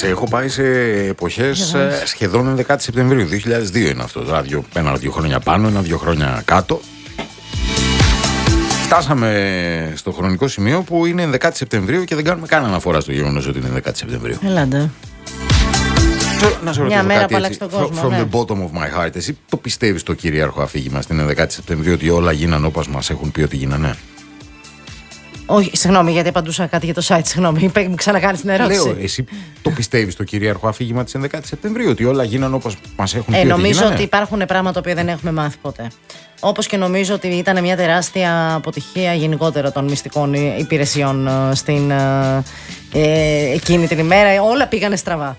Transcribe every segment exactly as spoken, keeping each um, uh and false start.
Σε έχω πάει σε εποχές σχεδόν ενδεκάτη Σεπτεμβρίου. δύο χιλιάδες δύο είναι αυτό. Ράδιο, ένα-δύο χρόνια πάνω, ένα-δύο χρόνια κάτω. Φτάσαμε στο χρονικό σημείο που είναι ενδεκάτη Σεπτεμβρίου και δεν κάνουμε καν αναφορά στο γεγονός ότι είναι ενδεκάτη Σεπτεμβρίου. Ελάτε. Να σε ρωτήσω κάτι έτσι, from ναι. the bottom of my heart, εσύ το πιστεύεις το κυρίαρχο αφήγημα στην ενδεκάτη Σεπτεμβρίου ότι όλα γίνανε όπως μας έχουν πει ότι γίνανε? Όχι, συγγνώμη, γιατί απαντούσα κάτι για το site. Συγγνώμη, μου ξανακάνεις την ερώτηση. Λέω, εσύ το πιστεύεις το κυρίαρχο αφήγημα της ενδεκάτη Σεπτεμβρίου ότι όλα γίνανε όπως μας έχουν πει ε, ότι νομίζω γίνανε? ότι υπάρχουν πράγματα που δεν έχουμε μάθει ποτέ. Όπως και νομίζω ότι ήταν μια τεράστια αποτυχία γενικότερα των μυστικών υπηρεσιών στην, ε, εκείνη την ημέρα. Όλα πήγανε στραβά.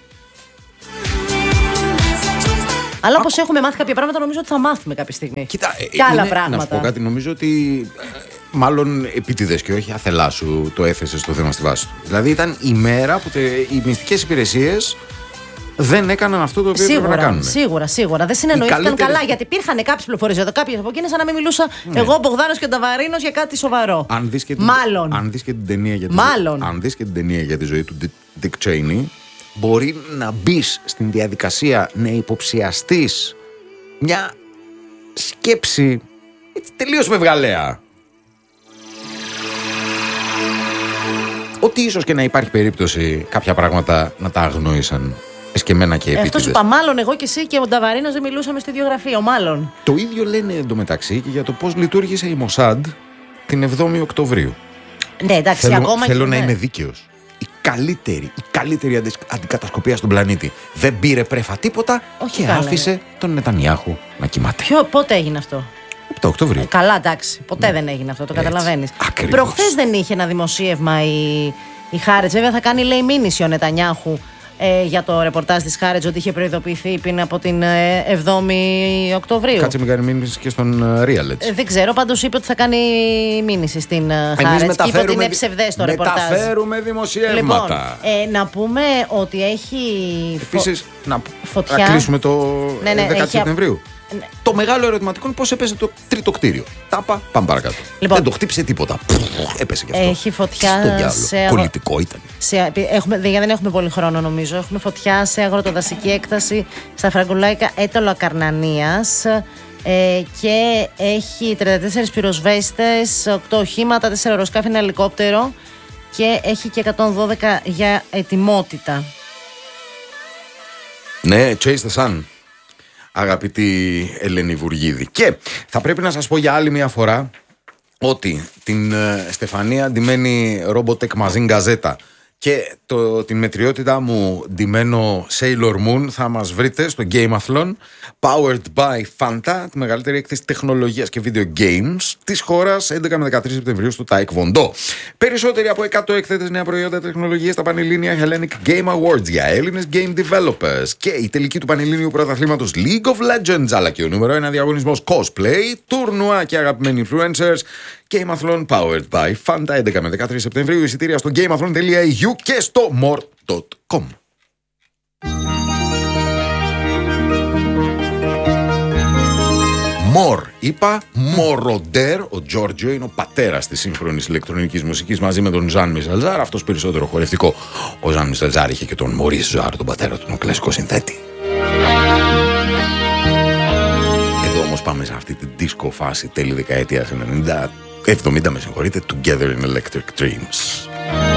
Αλλά όπως έχουμε μάθει κάποια πράγματα, νομίζω ότι θα μάθουμε κάποια στιγμή. Κοίτα, και άλλα είναι, πράγματα. Να σου πω κάτι, νομίζω ότι μάλλον επίτηδες και όχι αθελά σου το έθεσε στο θέμα στη βάση του. Δηλαδή ήταν η μέρα που τε, οι μυστικές υπηρεσίες δεν έκαναν αυτό το οποίο σίγουρα, έπρεπε να κάνουν. Σίγουρα, σίγουρα. Δεν συνεννοήθηκαν καλύτερη... καλά, γιατί υπήρχαν κάποιες πληροφορίες εδώ. Κάποιες από εκείνες, σαν να μην μιλούσα ναι. εγώ, ο Μπογδάνος και ο Ταβαρίνος για κάτι σοβαρό. Αν δεις και, Μάλλον. Αν δεις και την ταινία για τη, Μάλλον. Αν δεις και την ταινία για τη ζωή του Dick Cheney, μπορεί να μπεις στην διαδικασία να υποψιαστείς μια σκέψη έτσι, τελείως μευγαλαία. Ότι ίσως και να υπάρχει περίπτωση κάποια πράγματα να τα αγνόησαν εσκεμμένα και επίτηδες. Αυτό σου είπα, μάλλον εγώ και εσύ και ο Νταβαρίνος δεν μιλούσαμε στο ίδιο γραφείο, μάλλον. Το ίδιο λένε εντωμεταξύ και για το πώς λειτουργήσε η Mossad την εβδόμη Οκτωβρίου. Ναι, εντάξει, θέλω, ακόμα θέλω και... να ναι. είμαι δίκαιος. Η καλύτερη, η καλύτερη αντικατασκοπία στον πλανήτη δεν πήρε πρέφα τίποτα. Όχι και καλά, άφησε ναι. τον Νετανιάχου να κοιμάται. Ποιο, πότε έγινε αυτό? επτά Οκτωβρίου. Ε, καλά, εντάξει. Ποτέ ναι. δεν έγινε αυτό, το καταλαβαίνεις. Προχθές δεν είχε ένα δημοσίευμα η, η Χάρετς. Βέβαια θα κάνει, λέει, μήνυση ο Νετανιάχου ε, για το ρεπορτάζ της Χάρετς ότι είχε προειδοποιηθεί πριν από την ε, εβδόμη Οκτωβρίου. Κάτσε μην κάνει μήνυση και στον uh, Realets. Ε, δεν ξέρω, πάντως είπε ότι θα κάνει μήνυση στην uh, Χάρετς και είπε ότι είναι ψευδές το ρεπορτάζ. Μεταφέρουμε δημοσιεύματα. Λοιπόν, ε, να πούμε ότι έχει. Επίσης, φω... να, φωτιά. να κλείσουμε το ναι, ναι, δεκαετία έχει... Σεπτεμβρίου. Ναι. Το μεγάλο ερωτηματικό είναι πώς έπεσε το τρίτο κτίριο. Τάπα, πάμε παρακάτω. Λοιπόν, δεν το χτύπησε τίποτα. Έπεσε και αυτό. Έχει φωτιά σε αγρο... Πολιτικό ήταν. Σε... Έχουμε... Δεν έχουμε πολύ χρόνο νομίζω. Έχουμε φωτιά σε αγροτοδασική έκταση στα φραγκουλαϊκά έτολο Ακαρνανίας ε, και έχει τριάντα τέσσερις πυροσβέστες, οκτώ οχήματα, τέσσερα αεροσκάφη, ένα ελικόπτερο και έχει και εκατόν δώδεκα για ετοιμότητα. Ναι, chase the sun. Αγαπητή Ελένη Βουργίδη. Και θα πρέπει να σας πω για άλλη μια φορά ότι την ε, Στεφανία ντυμένη Robotech Mazin Gazeta και το, την μετριότητά μου ντυμένο Sailor Moon θα μας βρείτε στο Gameathlon powered by Fanta, τη μεγαλύτερη έκθεση τεχνολογίας και video games της χώρας, έντεκα με δεκατρείς Σεπτεμβρίου στο Taekwondo. Περισσότεροι από εκατό έκθετες νέα προϊόντα τεχνολογίας στα Πανελλήνια Hellenic Game Awards για Έλληνες game developers και η τελική του Πανελλήνιου Πρωταθλήματος League of Legends, αλλά και ο νούμερο ένα διαγωνισμός cosplay, τουρνουά και αγαπημένοι influencers. Gameathlon powered by Fanta, έντεκα με δεκατρείς Σεπτεμβρίου. Εισιτήρια στο gameathlon τελεία e u και στο more τελεία com. More, είπα, Μοροντέρ. Ο Τζόρτζιο είναι ο πατέρας της σύγχρονης ηλεκτρονικής μουσικής μαζί με τον Ζαν Μισελζάρ. Αυτός περισσότερο χορευτικό. Ο Ζαν Μισελζάρ είχε και τον Μωρίς Ζάρ, τον πατέρα του, τον κλασικό συνθέτη. Εδώ όμως πάμε σε αυτή την disco φάση τέλη δεκαετίας ενενήντα, εβδομήντα με συγχωρείτε, Together in Electric Dreams.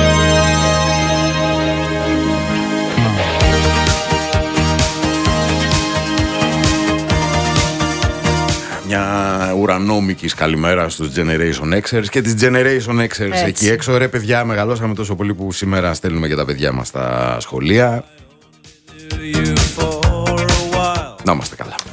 Μια ουρανόμικης καλημέρα στους Generation Xers και τις Generation Xers έτσι. Εκεί έξω. Ρε παιδιά, μεγαλώσαμε τόσο πολύ που σήμερα στέλνουμε και τα παιδιά μας στα σχολεία. Να είμαστε καλά.